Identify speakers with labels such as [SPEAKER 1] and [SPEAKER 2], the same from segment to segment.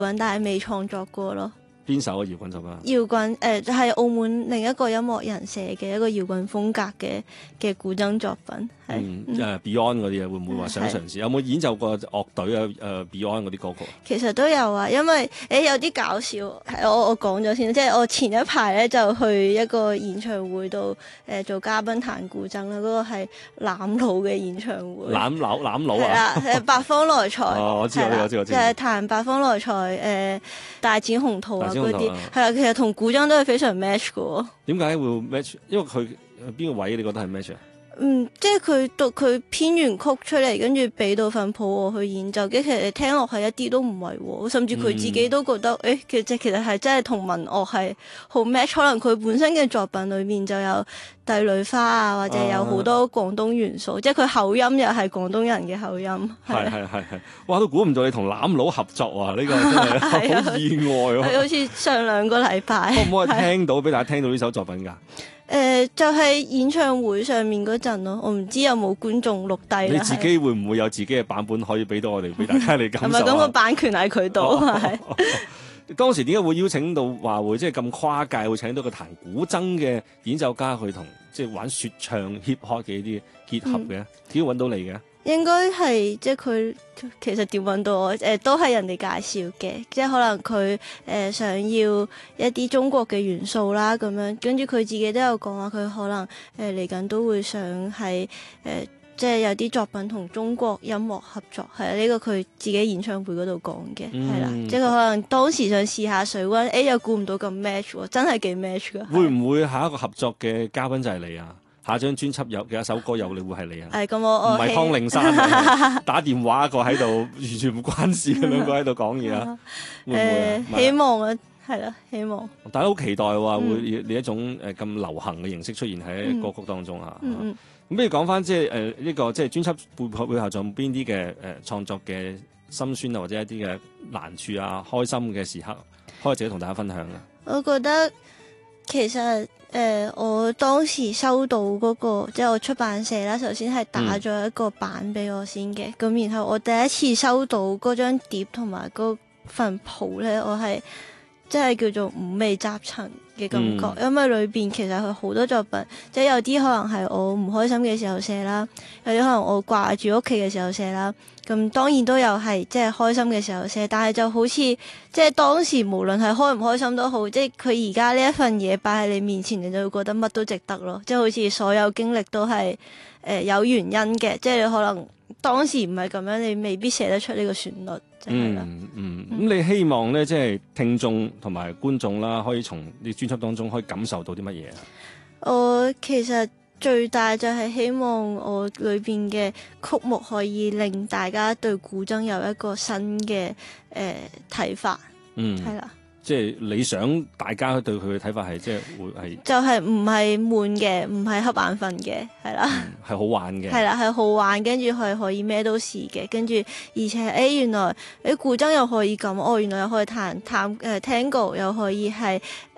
[SPEAKER 1] 但係未創作過咯。
[SPEAKER 2] 邊首嘅搖滾作品？
[SPEAKER 1] 搖滾係澳門另一個音樂人寫嘅一個搖滾風格嘅古箏作品。
[SPEAKER 2] Beyond 嗰啲啊，會唔會話想嘗試？有冇演奏過樂隊啊？Beyond 嗰啲歌曲？
[SPEAKER 1] 其實都有啊，因為有啲搞笑，我講咗先，即係我前一排咧就去一個演唱會度做嘉賓彈古箏啦，嗰個係攬佬嘅演唱會。攬佬啊！係啦，八方來財。
[SPEAKER 2] 哦，我知。就
[SPEAKER 1] 係彈八方來財大展宏圖啊嗰啲，係啦，其實同古箏都係非常 match 嘅喎。
[SPEAKER 2] 點解會 match？因為佢邊個位你覺得係 match 啊？
[SPEAKER 1] 即係佢編完曲出嚟，跟住俾到份譜我去演奏，其實你聽落係一啲都唔違和，甚至佢自己都覺得，其實係真係同民樂係好 match。可能佢本身嘅作品裏面就有帝女花啊，或者有好多廣東元素，即係佢口音又係廣東人嘅口音。
[SPEAKER 2] 係，哇！都估唔到你同攬佬合作啊！呢個真係好意外喎。
[SPEAKER 1] 係好似上2個禮拜。
[SPEAKER 2] 可唔可以聽到俾大家聽到呢首作品㗎？
[SPEAKER 1] 就係演唱會上面嗰陣咯，我唔知有冇觀眾錄低。
[SPEAKER 2] 你自己會唔會有自己嘅版本可以俾到我哋，俾大家嚟感受？
[SPEAKER 1] 係咪咁個版權喺佢度？
[SPEAKER 2] 當時點解會邀請到話會即係咁跨界，會請到個彈古箏嘅演奏家去同即係玩說唱 hip hop 嘅呢啲結合嘅？點解揾到你嘅？
[SPEAKER 1] 應該係即係佢其實點揾到我？都係人哋介紹嘅，即係可能佢想要一啲中國嘅元素啦，咁樣跟住佢自己都有講話，佢可能嚟緊都會想係即係有啲作品同中國音樂合作，係啊，呢個佢自己演唱會嗰度講嘅，係啦，即係佢可能當時想試下水溫，又估唔到咁 match 喎，真係幾 match 噶。會
[SPEAKER 2] 唔會下一個合作嘅嘉賓就係你啊？下張專輯有一首歌有你會係你啊？
[SPEAKER 1] 咁我
[SPEAKER 2] 唔係康令山打電話一個喺度完全唔關事嘅兩個喺度講嘢啊？會唔會啊？
[SPEAKER 1] 希望啊，係啦，希望。
[SPEAKER 2] 大家好期待話會呢一種咁流行嘅形式出現喺歌曲當中啊！咁不如講翻即係呢個即係專輯背後仲有邊啲嘅創作嘅辛酸啊，或者一啲嘅難處啊、開心嘅時刻，可以自己同大家分享啊？
[SPEAKER 1] 我覺得其實我當時收到嗰個即係我出版社啦，首先係打咗一個版俾我先嘅，咁然後我第一次收到嗰張碟同埋嗰份譜咧，我係即係叫做五味雜陳嘅感覺，因為裏邊其實佢好多作品，即係有啲可能係我唔開心嘅時候寫啦，有啲可能我掛住屋企嘅時候寫啦，咁當然都有係即係開心嘅時候寫，但係就好似即係當時無論係開唔開心都好，即係佢而家呢一份嘢擺喺你面前，你就會覺得乜都值得咯，即係好似所有經歷都係有原因嘅，即係你可能當時唔係咁樣，你未必寫得出呢個旋律。
[SPEAKER 2] 咁你希望咧，即係聽眾同埋觀眾啦，可以從你專輯當中可以感受到啲乜嘢啊？
[SPEAKER 1] 我其實最大就係希望我裏邊嘅曲目可以令大家對古箏有一個新嘅睇法，係啦。
[SPEAKER 2] 即係你想大家對佢嘅睇法係即係會係
[SPEAKER 1] 就係唔係悶嘅，唔係瞌眼瞓嘅，係啦，
[SPEAKER 2] 係好玩嘅，
[SPEAKER 1] 係啦，係好玩，跟住係可以咩都試嘅，跟住而且原來古箏又可以咁，原來又可以彈Tango， 又可以係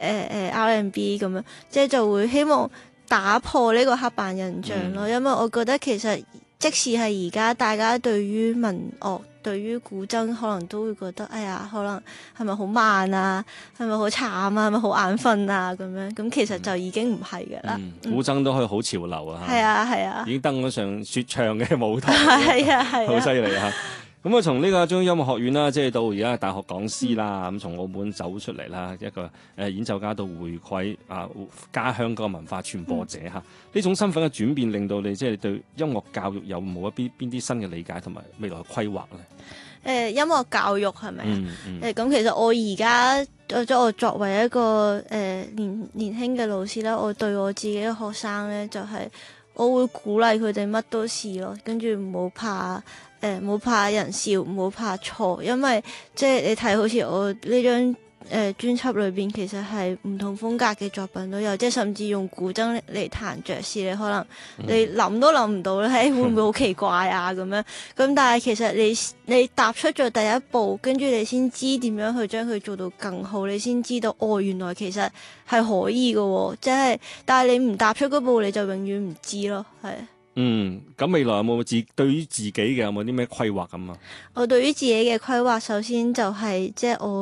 [SPEAKER 1] R&B 咁樣，即係就會希望打破呢個刻板印象咯，因為我覺得其實即使係而家大家對於民樂，對於古箏可能都會覺得，哎呀，可能係咪好慢啊？係咪好慘啊？係咪好眼瞓啊？咁樣咁其實就已經唔係㗎啦。
[SPEAKER 2] 古箏都可以好潮流啊！
[SPEAKER 1] 係啊係啊，
[SPEAKER 2] 已經登咗上説唱嘅舞台，
[SPEAKER 1] 係啊係啊，
[SPEAKER 2] 好犀利啊！咁啊，從呢個中央音樂學院啦，即係到而家大學講師啦，咁從澳門走出嚟啦，一個演奏家到回饋家鄉嗰個文化傳播者嚇，呢種身份嘅轉變，令到你即係對音樂教育有冇邊啲新嘅理解同埋未來嘅規劃咧？
[SPEAKER 1] 音樂教育係咪啊？咁其實我而家我作為一個年輕嘅老師啦，我對我自己嘅學生咧，就係我會鼓勵佢哋乜都試咯，跟住唔好怕。冇怕人笑，唔好怕錯，因為即係你睇好似我呢張專輯裏邊，其實係唔同風格嘅作品都有，即係甚至用古箏嚟彈爵士，你可能你諗都諗唔到咧，會唔會好奇怪啊咁樣？咁但係其實你踏出咗第一步，跟住你先知點樣去將佢做到更好，你先知道原來其實係可以嘅喎，即係但係你唔踏出嗰步，你就永遠唔知咯，係。
[SPEAKER 2] 咁未來有冇對於自己嘅有冇啲咩規劃咁啊？
[SPEAKER 1] 我對於自己嘅規劃，首先就係即係我